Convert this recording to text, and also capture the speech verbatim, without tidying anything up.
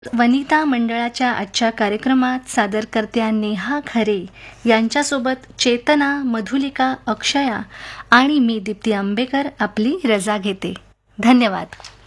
वनिता मंडळाच्या आजच्या कार्यक्रमात सादरकर्त्या नेहा खरे यांच्यासोबत चेतना, मधुलिका, अक्षया आणि मी दीप्ती आंबेकर आपली रजा घेते. धन्यवाद.